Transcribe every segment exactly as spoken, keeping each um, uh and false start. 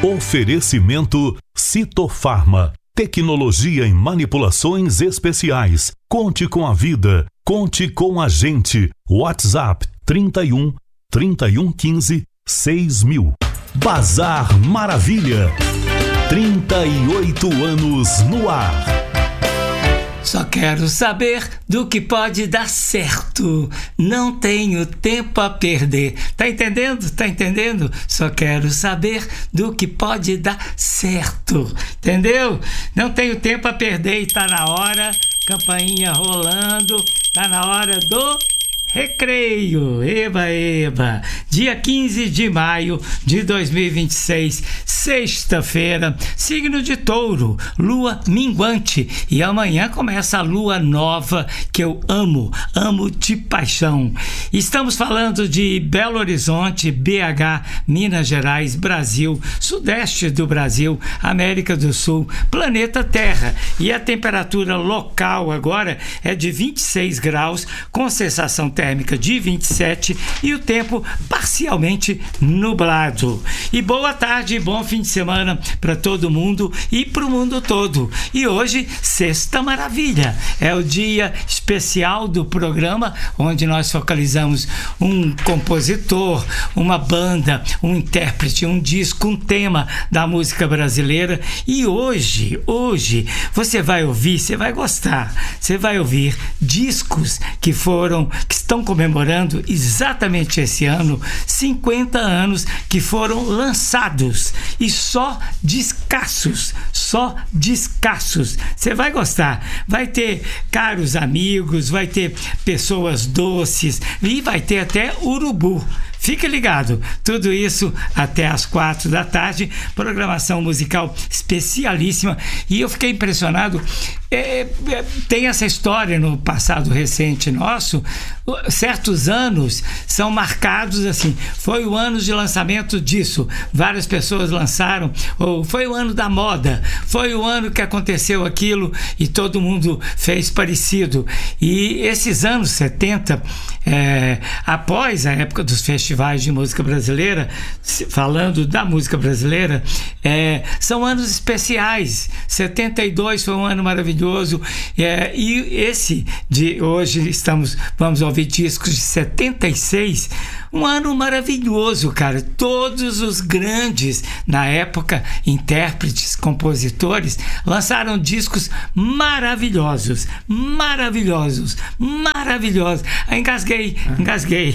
Oferecimento Citofarma. Tecnologia em manipulações especiais. Conte com a vida. Conte com a gente. WhatsApp trinta e um, trinta e um quinze, seis mil. Bazar Maravilha. trinta e oito anos no ar. Só quero saber do que pode dar certo. Não tenho tempo a perder. Tá entendendo? Tá entendendo? Só quero saber do que pode dar certo. Entendeu? Não tenho tempo a perder e tá na hora. Campainha rolando. Tá na hora do recreio. Eba, eba. Dia quinze de maio de dois mil e vinte e seis, sexta-feira, signo de Touro, lua minguante. E amanhã começa a lua nova que eu amo, amo de paixão. Estamos falando de Belo Horizonte, B H, Minas Gerais, Brasil, sudeste do Brasil, América do Sul, planeta Terra. E a temperatura local agora é de vinte e seis graus, com sensação térmica de vinte e sete e o tempo parcialmente nublado. E boa tarde, bom fim de semana para todo mundo e para o mundo todo. E hoje, Sexta Maravilha, é o dia especial do programa onde nós focalizamos um compositor, uma banda, um intérprete, um disco, um tema da música brasileira. E hoje, hoje, você vai ouvir, você vai gostar, você vai ouvir discos que foram, que estão comemorando exatamente esse ano, cinquenta anos que foram lançados e só descassos, só descassos. Você vai gostar, vai ter caros amigos, vai ter pessoas doces e vai ter até urubu. Fique ligado, tudo isso até às quatro da tarde, programação musical especialíssima. E eu fiquei impressionado, é, é, tem essa história no passado recente nosso, certos anos são marcados assim, foi o ano de lançamento disso, várias pessoas lançaram, ou foi o ano da moda, foi o ano que aconteceu aquilo e todo mundo fez parecido. E esses anos setenta, é, após a época dos festivais de música brasileira, falando da música brasileira, é, são anos especiais. setenta e dois foi um ano maravilhoso, é, e esse de hoje estamos, vamos ouvir discos de setenta e seis, um ano maravilhoso, cara. Todos os grandes, na época, intérpretes, compositores, lançaram discos maravilhosos, maravilhosos, maravilhosos. Engasguei, engasguei.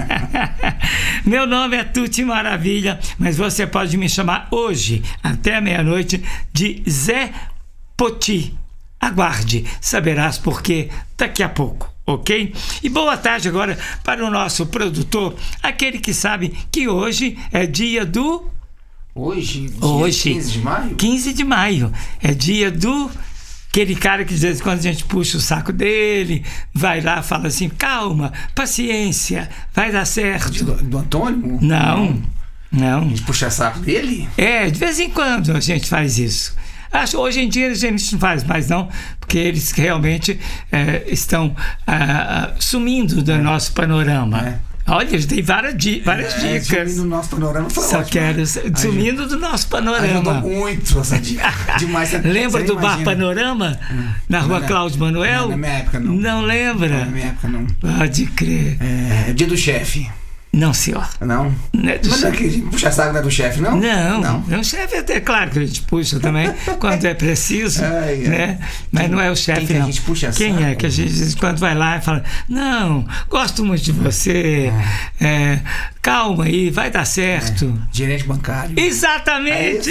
Meu nome é Tuti Maravilha, mas você pode me chamar hoje, até meia-noite, de Zé Poti. Aguarde, saberás por quê daqui a pouco. Ok? E boa tarde agora para o nosso produtor, aquele que sabe que hoje é dia do... Hoje? Dia hoje, quinze de maio? quinze de maio. É dia do... Aquele cara que de vez em quando a gente puxa o saco dele, vai lá, fala assim, calma, paciência, vai dar certo. Do, do Antônio? Não, não. A gente puxa o saco dele? É, de vez em quando a gente faz isso. Acho, hoje em dia a gente não faz mais não, porque eles realmente é, estão ah, sumindo do é. nosso panorama. É. Olha, eles têm várias, di- várias é, dicas. Sumindo do nosso panorama foi Só ótimo. quero sumindo gente, do nosso panorama. Ajudou muito essa dica. Demais. Lembra do imagina. Bar Panorama? Hum. Na rua não, Cláudio Manuel? Não, na minha época não. Não lembra? Não, na minha época não. Pode crer. É, é dia do chefe. Não, senhor. Não? Não é do Mas não é que a gente puxa saco, não é do chefe, não? Não, não. É o chefe, até claro que a gente puxa também, quando é preciso, ai, né? Ai. Mas quem, não é o chefe, não. A gente puxa quem saco? é que a gente, quando vai lá e fala, não, gosto muito de você, é. É, calma aí, vai dar certo. É. Gerente bancário. Exatamente!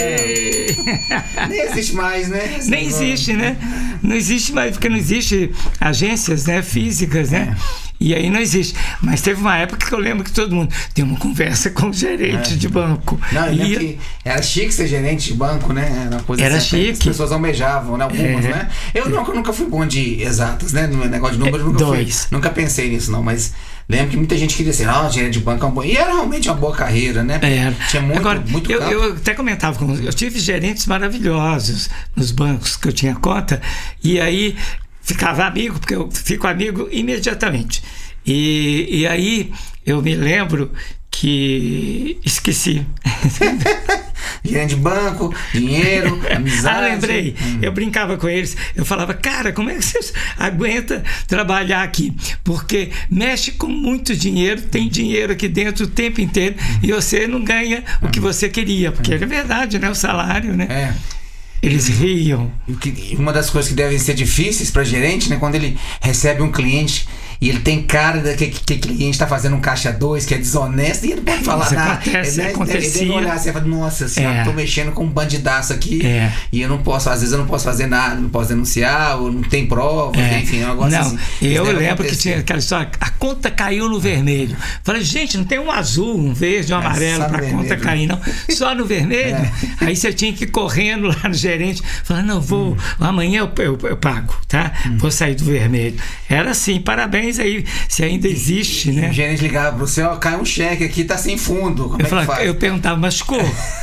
É isso, é. Nem existe mais, né? Esse Nem negócio. Existe, né? Não existe mais, porque não existe agências, né, físicas, né? É. E aí não existe. Mas teve uma época que eu lembro que todo mundo tem uma conversa com o gerente é. de banco. Não, eu e... que era chique ser gerente de banco, né? Era, uma coisa era assim, chique. As pessoas almejavam, né? Algumas, é. né? Eu, não, eu nunca fui bom de exatas, né? No negócio de números, nunca Dois. fui. Nunca pensei nisso, não. Mas lembro que muita gente queria ser, ah, gerente de banco é um bom. E era realmente uma boa carreira, né? Era. Tinha muito, Agora, muito eu, campo. eu até comentava com eu tive gerentes maravilhosos nos bancos que eu tinha conta. E aí ficava amigo, porque eu fico amigo imediatamente. E, e aí eu me lembro que esqueci. Gerente de banco, dinheiro, amizade. Ah, lembrei. Hum. Eu brincava com eles. Eu falava, cara, como é que você aguenta trabalhar aqui? Porque mexe com muito dinheiro, tem dinheiro aqui dentro o tempo inteiro hum. e você não ganha hum. o que você queria. Porque hum. é verdade, né? O salário, né? É. Eles riam. Uma das coisas que devem ser difíceis para gerente, né? Quando ele recebe um cliente e ele tem cara de que o que cliente está fazendo um caixa dois, que é desonesto, e ele não pode falar Isso nada. Acontece, ele, acontecia. ele deve olhar assim e falar, nossa senhora, é. tô mexendo com um bandidaço aqui é. e eu não posso, às vezes eu não posso fazer nada, não posso denunciar, ou não tem prova, é. enfim, é um negócio não, assim. Eu lembro acontecer. que tinha aquela história, a conta caiu no vermelho. Falei, gente, não tem um azul, um verde, um é, amarelo para a conta cair, não. Só no vermelho. É. Aí você tinha que ir correndo lá no gerente, falando, não, vou, hum. amanhã eu, eu, eu pago, tá? Hum. Vou sair do vermelho. Era assim, parabéns aí, se ainda existe, e, né? E o gerente ligava para você, ó, caiu um cheque aqui, tá sem fundo. Como eu, é falava, que faz? Eu perguntava, machucou?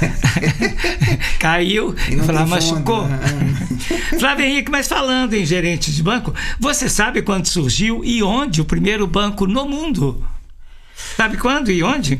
Caiu, eu falava, machucou? Flávio Henrique, mas falando em gerente de banco, você sabe quando surgiu e onde o primeiro banco no mundo? Sabe quando e onde?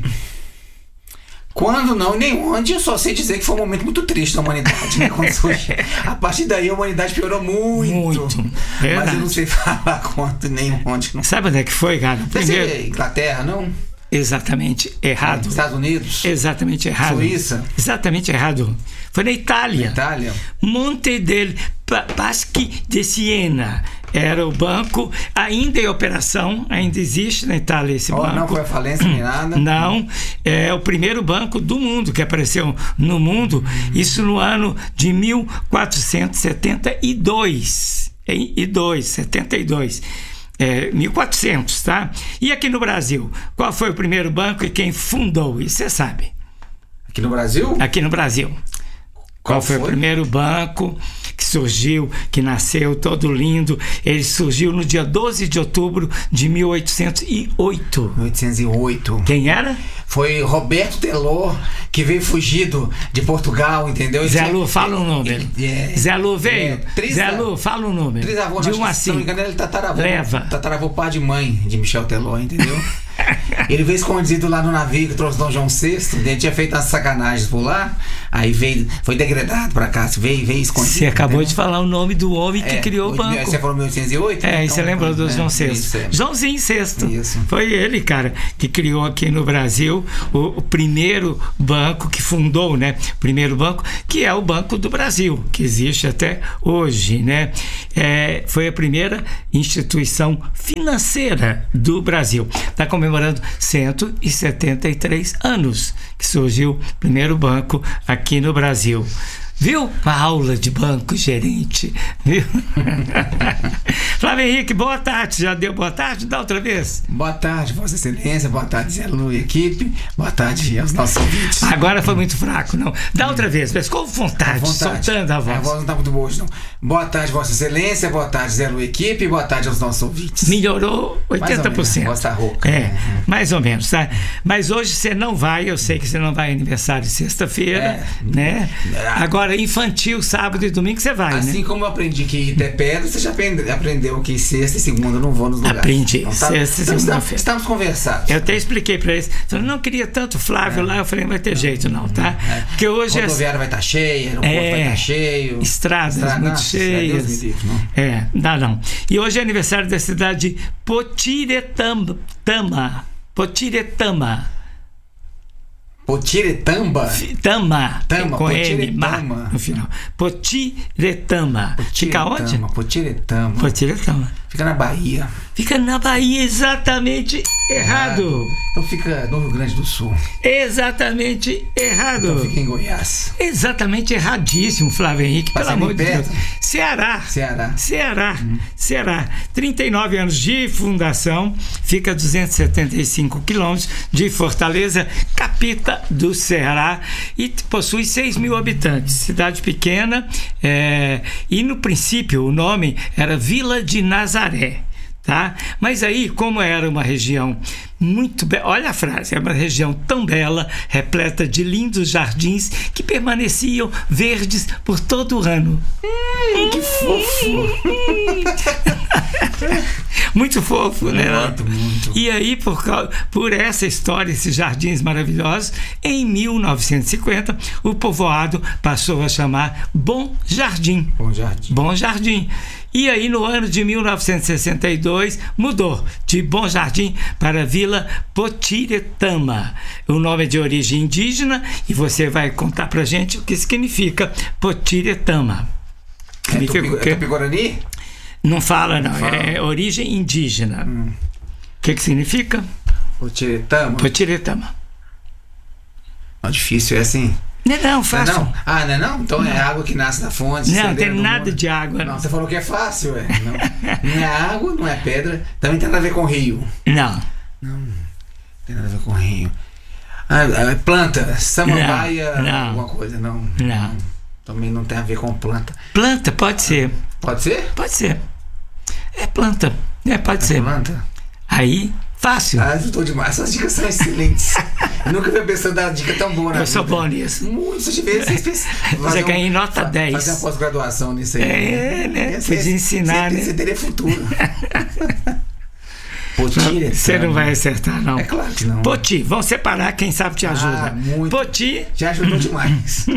Quando não, nem onde, eu só sei dizer que foi um momento muito triste da humanidade, né? Quando surgiu. A partir daí a humanidade piorou muito. Muito. Mas eu não sei falar quanto nem onde. Não. Sabe onde é que foi, cara? Primeiro... Você Inglaterra, não? Exatamente errado. Estados Unidos? Exatamente errado. Suíça? Exatamente errado. Foi na Itália. Na Itália? Monte del Paschi di Siena. Era o banco ainda em operação, ainda existe na Itália esse oh, banco. Não foi a falência nem nada? Não, é o primeiro banco do mundo que apareceu no mundo, hum. isso no ano de mil quatrocentos e setenta e dois. E dois, setenta e dois. É, mil e quatrocentos, tá? E aqui no Brasil, qual foi o primeiro banco e quem fundou? Isso você sabe. Aqui no Brasil? Aqui no Brasil. Qual, qual foi, foi o primeiro banco que surgiu, que nasceu todo lindo? Ele surgiu no dia doze de outubro de mil oitocentos e oito. mil oitocentos e oito. Quem era? Foi Roberto Teló, que veio fugido de Portugal, entendeu? Zé Lu, fala o número. É, Zé Lu veio. É, trisa, Zé Lu, fala o número. Trisavô, de um um assim. Se não me engano, ele tataravô. Leva. Tataravô pai de mãe de Michel Teló, entendeu? Ele veio escondido lá no navio que trouxe Dom João sexto. Ele tinha feito umas sacanagens por lá. Aí veio, foi degradado pra cá. Veio, veio escondido. Você acabou entendeu? de falar o nome do homem que é, criou o banco. Você falou mil oitocentos e oito? É, então, e você lembrou do é, João sexto. É. Joãozinho sexto. Isso. Foi ele, cara, que criou aqui no Brasil o, o primeiro banco que fundou, né? O primeiro banco, que é o Banco do Brasil, que existe até hoje, né? É, foi a primeira instituição financeira do Brasil. Está comemorando cento e setenta e três anos que surgiu o primeiro banco aqui no Brasil. Viu? Uma aula de banco, gerente. Viu? Flávio Henrique, boa tarde. Já deu boa tarde? Dá outra vez. Boa tarde, Vossa Excelência. Boa tarde, Zé Lu e equipe. Boa tarde aos nossos ouvintes. Agora foi muito fraco, não. Dá outra vez, mas com vontade, vontade. soltando a voz. A voz não está muito boa hoje, não. Boa tarde, Vossa Excelência. Boa tarde, Zé Lu e equipe. Boa tarde aos nossos ouvintes. Melhorou oitenta por cento. Mais ou menos, a voz tá rouca. É, uhum. mais ou menos, tá? Mas hoje você não vai, eu sei que você não vai aniversário sexta-feira, é. né? Agora, infantil, sábado e domingo você vai, assim, né? Como eu aprendi que Ita é pedra, você já aprendeu que sexta e segunda eu não vou nos lugares. Aprendi, então, tá, sexta e então, segunda-feira. Estamos conversados. Eu até expliquei pra eles. Eu não queria tanto Flávio é. lá, eu falei, não vai ter jeito não, tá? É. Porque hoje... A rodoviária é... vai estar cheia, o é. vai estar cheio. Estradas Estrada, muito cheias. Deus me livre, não. É, dá não. E hoje é aniversário da cidade de Potiretama. Potiretama. Potiretamba? Tama. Tama, com Potiretama. M, no final. Potiretama. Fica onde? Potiretama. Potiretama. Fica na Bahia. Fica na Bahia, exatamente errado. errado. Então fica no Rio Grande do Sul. Exatamente errado. Então fica em Goiás. Exatamente erradíssimo, Flávio Henrique, pelo amor de Deus. Ceará. Ceará. Ceará. Hum. Ceará. trinta e nove anos de fundação, fica a duzentos e setenta e cinco quilômetros de Fortaleza, capital do Ceará, e possui seis mil habitantes. Cidade pequena, é, e no princípio o nome era Vila de Nazaré. Tá? Mas aí, como era uma região muito bela, olha a frase, é uma região tão bela, repleta de lindos jardins que permaneciam verdes por todo o ano. Ai, que fofo. Muito fofo, né? Muito, muito. E aí, por, por essa história, esses jardins maravilhosos, em mil novecentos e cinquenta, o povoado passou a chamar Bom Jardim. Bom Jardim. Bom Jardim. E aí, no ano de mil novecentos e sessenta e dois, mudou de Bom Jardim para Vila Potiretama. O nome é de origem indígena e você vai contar pra gente o que significa Potiretama. É Significa o quê? É Tupi-Guarani? Não fala, não. não fala. É origem indígena. O hum. que, que significa? Potiretama. Potiretama. Não, difícil, é assim. Não é não, fácil. Não, não? Ah, não é não? Então não. É água que nasce da fonte. Não, não tem nada de água. Não, você falou que é fácil, é. Não. Não é água, não é pedra. Também tem nada a ver com rio. Não. Não, tem nada a ver com rio. Ah, planta, samambaia, não. alguma coisa, não. Não. não. Também não tem a ver com planta. Planta, pode ser. Pode ser? Pode ser. É planta. É, pode é ser. Planta? Aí, fácil. Ah, ajudou demais. Essas dicas são excelentes. Eu nunca vi a pessoa dar uma dica tão boa na Eu sou vida. bom nisso. Muito. Se eu tivesse, você um, ganha nota dez. Fazer uma pós-graduação nisso aí. É, né? Podia ensinar, você, né? Você teria futuro. Poti, você não vai acertar, não. É claro que não. Poti, vamos separar, quem sabe te ajuda. Ah, muito. Poti. Já ajudou demais.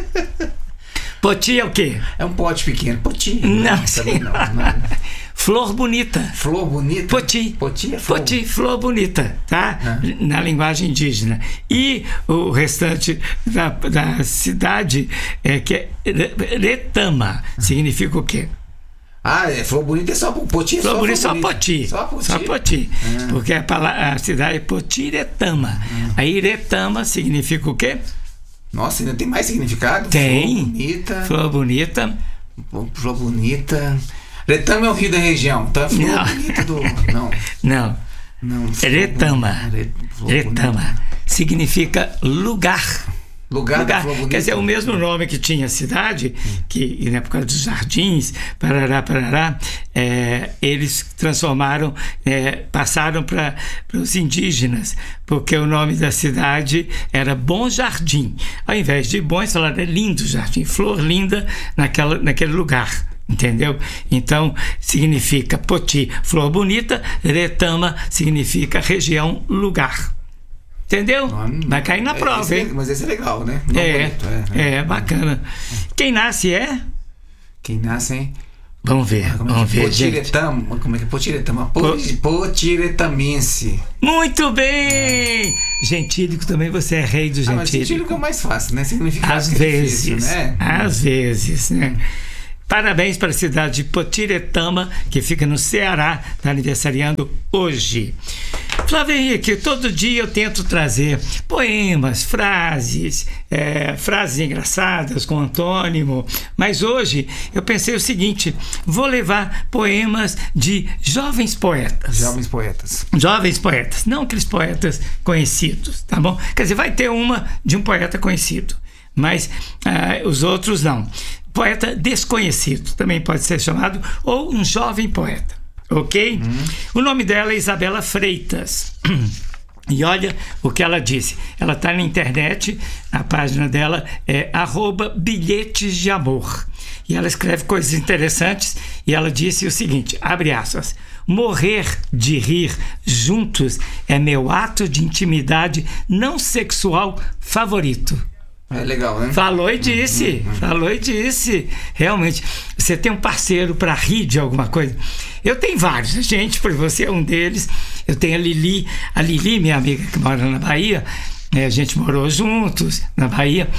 Poti é o quê? É um pote pequeno. Poti. Não, sim. Não, não. Flor bonita. Flor bonita? Poti. Poti é flor. Poti, flor bonita, tá? Ah. Na linguagem indígena. E o restante da, da cidade é que é Retama. Significa o quê? Ah, é, flor bonita é só Poti. É flor só bonita é só bonita. Poti. Só Poti. Só Poti. Ah. Porque a, palavra, a cidade é Potiretama. Ah. Aí Retama significa o quê? Nossa, ainda tem mais significado? Tem. Flor bonita. Flor bonita. Flor bonita. Retama é o rio da região. Então é flor não. bonita do. Não. Não. Não. Retama. Retama. Significa lugar. Lugar, lugar. Flor bonita. Quer dizer, o mesmo nome que tinha a cidade, que na época dos jardins, parará, parará, é, eles transformaram, é, passaram para os indígenas, porque o nome da cidade era Bom Jardim. Ao invés de bom, eles falaram, é lindo jardim, flor linda naquela, naquele lugar. Entendeu? Então significa Poti, flor bonita. Retama significa região, lugar. Entendeu? Não, vai cair na é, prova, esse, hein? Mas esse é legal, né? Não é, bonito, é, é, é bacana. Quem nasce é? Quem nasce, hein? Vamos ver, como vamos é ver, Potiretama, gente. Como é que é Potiretama? Potiretamense. Muito bem! Gentílico também, você é rei do gentílico. Ah, mas gentílico é o mais fácil, né? Significa às vezes, é difícil, né? Às vezes, né? Parabéns para a cidade de Potiretama, que fica no Ceará, está aniversariando hoje. Flávio Henrique, todo dia eu tento trazer poemas, frases, é, frases engraçadas com antônimo, mas hoje eu pensei o seguinte, vou levar poemas de jovens poetas. Jovens poetas. Jovens poetas, não aqueles poetas conhecidos, tá bom? Quer dizer, vai ter uma de um poeta conhecido, mas ah, os outros não. Poeta desconhecido, também pode ser chamado, ou um jovem poeta, ok? Uhum. O nome dela é Isabela Freitas. E olha o que ela disse. Ela está na internet, a página dela é arroba bilhetes de amor. E ela escreve coisas interessantes e ela disse o seguinte, abre aspas, morrer de rir juntos é meu ato de intimidade não sexual favorito. É legal, né? Falou e disse, uhum, uhum. falou e disse. Realmente, você tem um parceiro para rir de alguma coisa? Eu tenho vários, gente, porque você é um deles. Eu tenho a Lili, a Lili, minha amiga que mora na Bahia, né, a gente morou juntos na Bahia.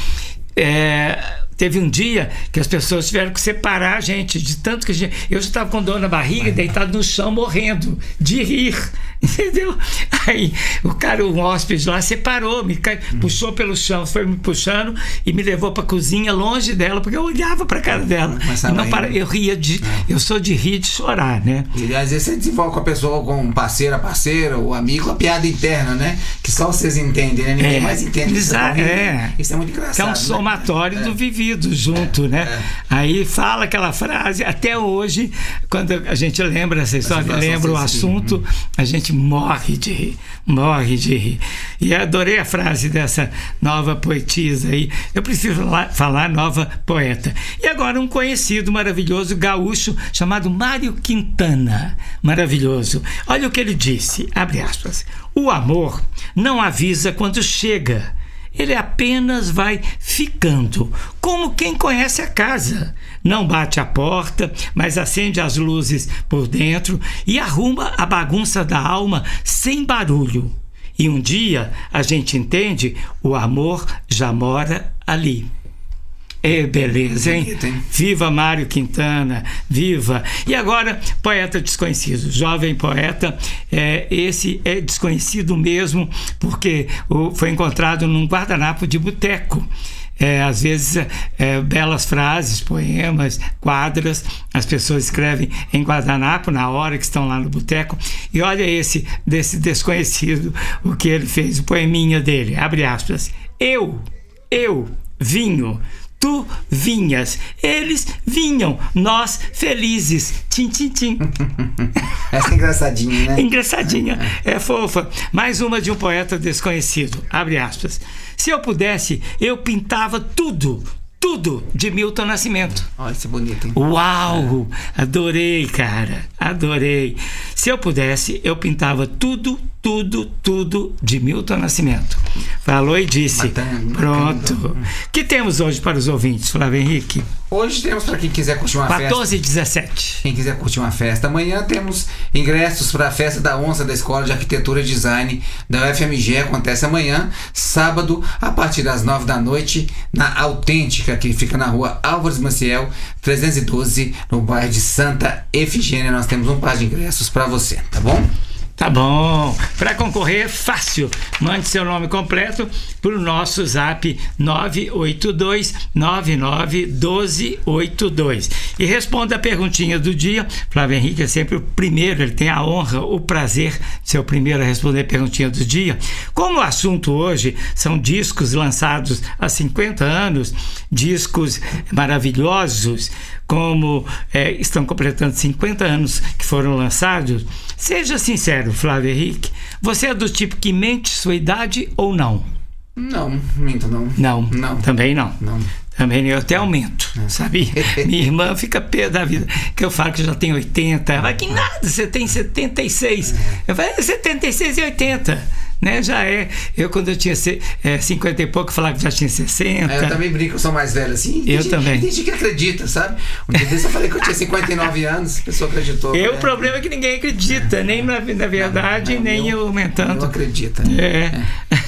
É, teve um dia que as pessoas tiveram que separar a gente, de tanto que a gente... Eu já estava com dor na barriga, deitado no chão, morrendo de rir, entendeu? Aí o cara, o hóspede lá, separou, me puxou pelo chão, foi me puxando e me levou para a cozinha, longe dela, porque eu olhava para a cara dela. E não para, eu ria de... Eu sou de rir, de chorar, né? E às vezes você desenvolve com a pessoa, com um parceiro, a parceira, o amigo, a piada interna, né? Que só vocês entendem, né? Ninguém é, mais entende. Isso é, é. Isso é muito engraçado. Que é um somatório, né, do vivido junto, é, né? É. Aí fala aquela frase, até hoje, quando a gente lembra essa história, lembra o assunto, a gente gente morre de rir, morre de rir. E adorei a frase dessa nova poetisa aí. Eu prefiro falar, falar nova poeta. E agora um conhecido maravilhoso gaúcho chamado Mário Quintana. Maravilhoso. Olha o que ele disse, abre aspas. O amor não avisa quando chega. Ele apenas vai ficando, como quem conhece a casa. Não bate a porta, mas acende as luzes por dentro e arruma a bagunça da alma sem barulho. E um dia a gente entende, o amor já mora ali. É beleza, hein? Bonito, hein? Viva Mário Quintana, viva! E agora, poeta desconhecido, jovem poeta, é, esse é desconhecido mesmo, porque o, foi encontrado num guardanapo de boteco. É, às vezes, é, belas frases, poemas, quadras, as pessoas escrevem em guardanapo na hora que estão lá no boteco. E olha esse, desse desconhecido, o que ele fez, o poeminha dele, abre aspas. Eu, eu, vinho, tu vinhas, eles vinham, nós felizes. Tim, tim, tim. Essa é engraçadinha, né? Engraçadinha, é fofa. Mais uma de um poeta desconhecido, abre aspas. Se eu pudesse, eu pintava tudo, tudo de Milton Nascimento. Olha, isso é bonito, hein? Uau! Adorei, cara, adorei. Se eu pudesse, eu pintava tudo, tudo, tudo de Milton Nascimento. Falou e disse. Matando, Pronto. O que temos hoje para os ouvintes, Flávio Henrique? Hoje temos para quem quiser curtir uma festa. quatorze e dezessete. Quem quiser curtir uma festa. Amanhã temos ingressos para a festa da onça da Escola de Arquitetura e Design da U F M G. Acontece amanhã, sábado, a partir das nove da noite, na Autêntica, que fica na rua Álvares Maciel, trezentos e doze, no bairro de Santa Efigênia. Nós temos um par de ingressos para você, tá bom? Tá bom. Para concorrer é fácil. Mande seu nome completo para o nosso zap nove oito dois nove nove um dois oito dois. E responda a perguntinha do dia. Flávio Henrique é sempre o primeiro, ele tem a honra, o prazer de ser o primeiro a responder a perguntinha do dia. Como o assunto hoje são discos lançados há cinquenta anos, discos maravilhosos, como é, estão completando cinquenta anos que foram lançados, seja sincero, Flávio Henrique, você é do tipo que mente sua idade ou não? Não, minto não. Não, não. Também não. Não. Também eu até aumento, é. Sabe? Minha irmã fica pé da vida, que eu falo que já tem oitenta. Ela fala que nada, você tem setenta e seis. É. Eu falo, é setenta e seis e oitenta. Né, já é. Eu, quando eu tinha é, cinquenta e pouco, falava que já tinha sessenta. É, eu também brinco, eu sou mais velho assim. Eu tem, também. Tem gente que acredita, sabe? Um dia desse eu falei que eu tinha cinquenta e nove anos, a pessoa acreditou. Eu, o problema é que ninguém acredita, é. nem na, na verdade, não, não, nem eu aumentando. Não acredita. É. é.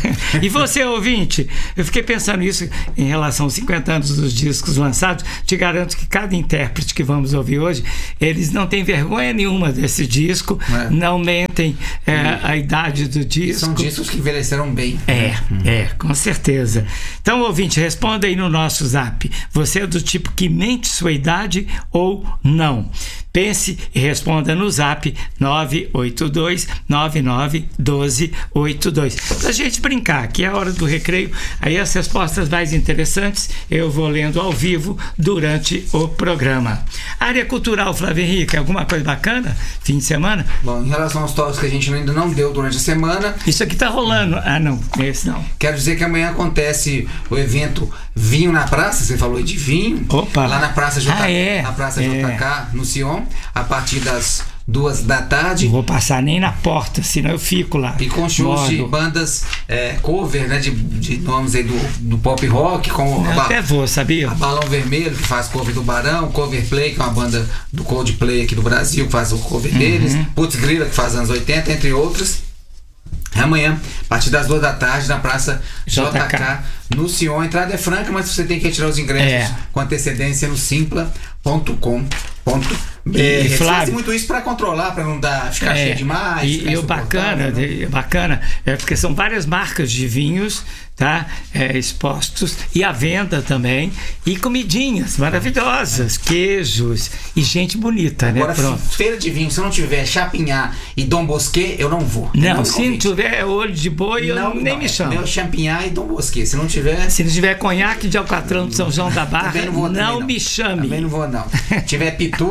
E você, ouvinte, eu fiquei pensando nisso em relação aos cinquenta anos dos discos lançados. Te garanto que cada intérprete que vamos ouvir hoje, eles não têm vergonha nenhuma desse disco, é. não mentem é, a idade do disco. São discos que envelheceram bem. É, é, com certeza. Então, ouvinte, responda aí no nosso zap. Você é do tipo que mente sua idade ou não? Pense e responda no zap nove oito dois nove nove um dois oito dois. Pra gente brincar, que é a hora do recreio. Aí as respostas mais interessantes eu vou lendo ao vivo durante o programa. Área cultural, Flávio Henrique, alguma coisa bacana? Fim de semana? Bom, em relação aos toques que a gente ainda não deu durante a semana... Isso aqui tá rolando. Ah, não, esse não. Quero dizer que amanhã acontece o evento Vinho na Praça, você falou de vinho. Opa! Lá na Praça J... ah, é. na Praça é. J K, no Sion, a partir das duas da tarde. Não vou passar nem na porta, senão eu fico lá. E com shows de bandas é, cover, né, de, de nomes aí do, do pop rock, como eu a, até vou, sabia? A Balão Vermelho, que faz cover do Barão, Cover Play, que é uma banda do Coldplay aqui do Brasil, que faz o cover uhum. deles, Putz Grila, que faz anos oitenta, entre outros. Amanhã, a partir das duas da tarde, na Praça J K, J K no Sion. A entrada é franca, mas você tem que retirar os ingressos é. com antecedência no simpla ponto com ponto b r. Eles fazem muito isso para controlar, para não dar, ficar é. cheio demais. E, e o bacana, né? bacana é porque são várias marcas de vinhos, tá? É, expostos, e a venda também, e comidinhas maravilhosas, queijos e gente bonita. Agora, né? Pronto. Feira de vinho, se não tiver Chapinhá e Dom Bosquet, eu não vou. Não, não se não tiver olho de boi, eu não, nem não, me chamo. Meu Champinhá e Dom Bosquet, se não tiver... Se não tiver conhaque de Alcatrão de São João da Barra, não, vou, não, não me chame. Também não vou, não. Se tiver Pitu, também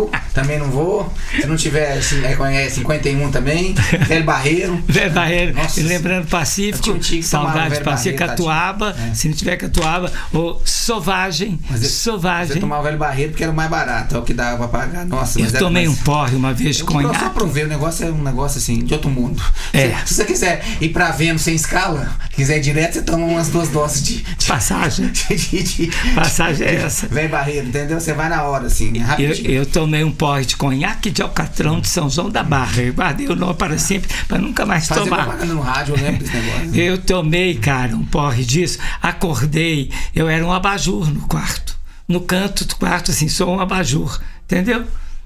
também não vou. Se não tiver é, cinquenta e um também. Velho Barreiro. Velho Barreiro. Nossa, e lembrando Pacífico, saudade de Pacífico, Catuaba. É. Se não tiver Catuaba, ou Sovagem. Mas eu, Sovagem. Você tomava o Velho Barreiro porque era o mais barato, é o que dava pra pagar. Nossa, eu mas tomei mais... um porre uma vez de conhaque. Só pra ver, o negócio é um negócio assim, de outro mundo. É. Se, se você quiser ir pra Vênus sem escala, quiser ir direto, você toma umas duas doses de. de passagem. De, de, de, passagem é essa. Velho Barreiro, entendeu? Você vai na hora, assim, rapidinho. Eu, eu tomei um porre de conhaque de Alcatrão de São João da Barra. Eu guardei o nome para sempre, para nunca mais Fazer tomar. propaganda no rádio, eu lembro desse negócio. Né? Eu tomei, cara, um porre disso. Acordei, eu era um abajur no quarto. No canto do quarto, assim, sou um abajur. Entendeu?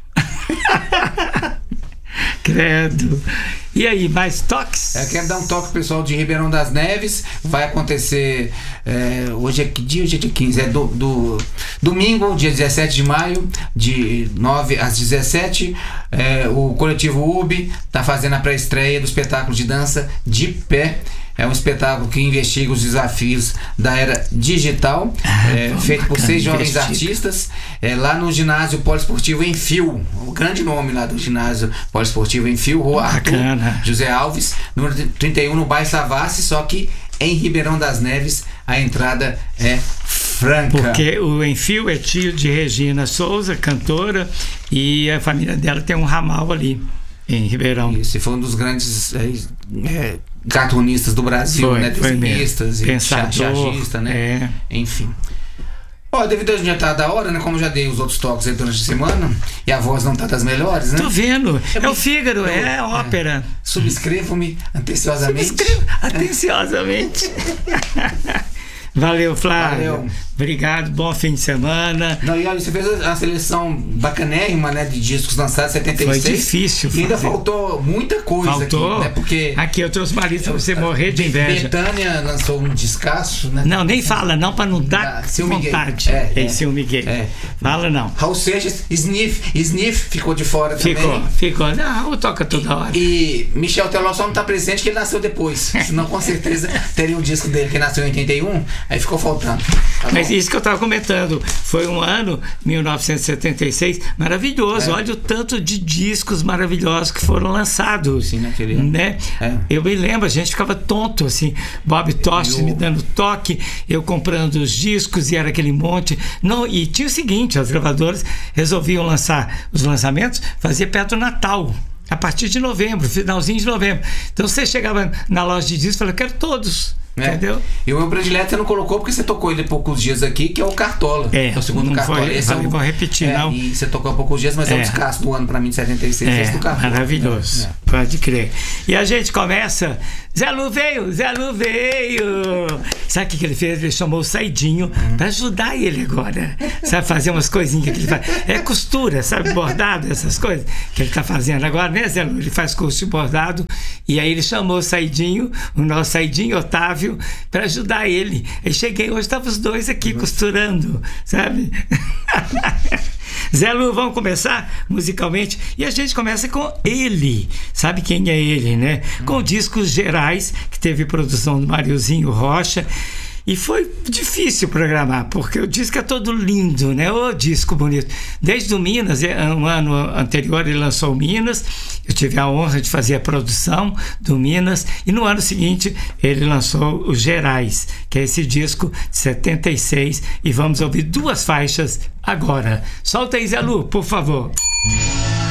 Credo. E aí, mais toques? Eu quero dar um toque pro pessoal de Ribeirão das Neves. Vai acontecer é, hoje é que dia? Hoje é dia quinze. É do, do domingo, dia dezessete de maio, de nove às dezessete. É, o coletivo U B tá fazendo a pré-estreia do espetáculo de dança De Pé. É um espetáculo que investiga os desafios da era digital, ah, é, bom, feito por seis jovens investiga. artistas, é, lá no ginásio poliesportivo Enfio, o grande nome lá do ginásio poliesportivo Enfio, Rua Arthur José Alves, número trinta e um, no bairro Savassi, só que em Ribeirão das Neves a entrada é franca. Porque o Enfio é tio de Regina Souza, cantora, e a família dela tem um ramal ali em Ribeirão. Isso, foi um dos grandes é, é, cartunistas do Brasil, foi, né? Desenhistas e chargista, né? É. Enfim. Ó, devido a gente já tá da hora, né? Como já dei os outros toques aí durante a semana, e a voz não tá das melhores, né? Tô vendo. Eu é me... o Fígaro, eu, é a ópera. É, subscrevo-me atenciosamente. Subscrevo atenciosamente. Valeu, Flávio. Valeu. Obrigado, bom fim de semana. Não, e olha, você fez a seleção bacanérrima, né, de discos lançados em setenta e seis. Foi difícil. E ainda faltou muita coisa faltou. aqui, né? Porque aqui eu trouxe marido pra você morrer de inveja. Betânia lançou um descasso, né? Não, nem fala não, pra não dar ah, vontade. É, é. Esse Miguel. É. Fala não. Raul Seixas, Sniff, Sniff ficou de fora ficou, também. Ficou, ficou. Não, Raul toca toda hora. E Michel Teló só não tá presente que ele nasceu depois. Senão com certeza teria um disco dele que nasceu em oitenta e um, aí ficou faltando. Tá Mas isso que eu tava comentando, foi um ano, mil novecentos e setenta e seis, maravilhoso. É. Olha o tanto de discos maravilhosos que foram lançados. Sim, naquele ano. Né? É. Eu me lembro, a gente ficava tonto, assim, Bob Tosh eu... me dando toque, eu comprando os discos e era aquele monte. Não, e tinha o seguinte, as gravadoras resolviam lançar os lançamentos, fazia perto do Natal. A partir de novembro, finalzinho de novembro. Então você chegava na loja de discos e falava, quero todos. É. Entendeu? E o meu predileto você não colocou porque você tocou ele há poucos dias aqui, que é o Cartola. É, é o segundo não Cartola. Foi, esse vale, é o, vou repetir, é, não. E você tocou há poucos dias, mas é, é o descasso do ano pra mim de setenta e seis. É, esse do Cartola. Maravilhoso, é. Pode crer. E a gente começa. Zé Lu veio, Zé Lu veio. Sabe o que, que ele fez? Ele chamou o Saidinho hum. pra ajudar ele agora. Sabe, fazer umas coisinhas que ele faz. É costura, sabe, bordado, essas coisas que ele tá fazendo agora, né, Zé Lu? Ele faz curso de bordado. E aí ele chamou o Saidinho, o nosso Saidinho Otávio, pra ajudar ele. Aí cheguei, hoje estavam os dois aqui costurando, sabe? Zé Lu, vamos começar musicalmente e a gente começa com ele, sabe quem é ele, né? Com discos gerais, que teve produção do Mariozinho Rocha. E foi difícil programar, porque o disco é todo lindo, né? O disco bonito. Desde o Minas, um ano anterior ele lançou o Minas, eu tive a honra de fazer a produção do Minas, e no ano seguinte ele lançou os Gerais, que é esse disco de setenta e seis, e vamos ouvir duas faixas agora. Solta aí, Zé Lu, por favor.